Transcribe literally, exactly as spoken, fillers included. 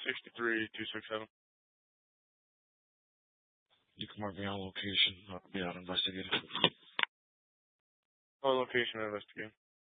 sixty-three two sixty-seven. You can mark me on location. I'll be out investigating. Oh, location investigating.